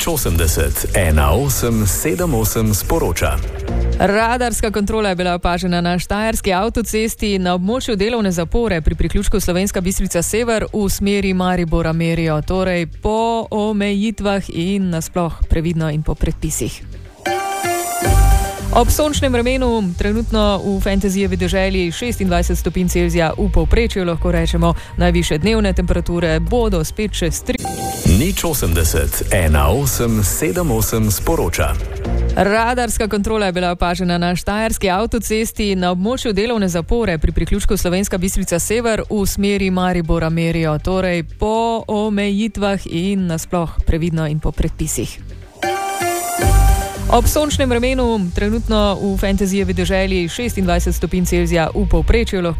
080 18 78 sporoča. Radarska kontrola je bila opažena na štajerski avtocesti na območju delovne zapore pri priključku Slovenska Bistrica Sever v smeri Maribora merijo, torej po omejitvah in nasploh previdno in po predpisih. Ob sončnem vremenu, trenutno v Fantasyjevi deželi 26 stopinj Celzija v povprečju, lahko rečemo, najvišje dnevne temperature bodo spet čez 3. 080 18 78 sporoča. Radarska kontrola je bila opažena na štajerski avtocesti na območju delovne zapore pri priključku Slovenska Bistrica Sever v smeri Maribora merijo, torej po omejitvah in nasploh previdno in po predpisih. Ob sončnem vremenu, trenutno v Fantasyjevi deželi 26 stopinj Celzija v povprečju, lahko